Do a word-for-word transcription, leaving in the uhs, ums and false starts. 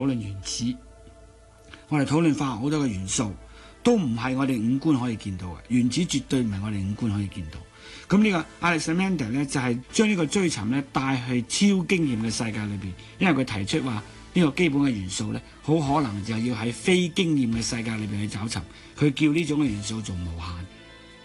討論原子，我哋討論化學好多嘅元素，都唔係我哋五官可以見到嘅。原子絕對唔係我哋五官可以見到。咁呢個 Alexander 咧就係將呢個追尋咧帶去超經驗嘅世界裏邊，因為佢提出話呢個基本嘅元素咧，好可能就要喺非經驗嘅世界裏邊去找尋。佢叫呢種嘅元素做無限。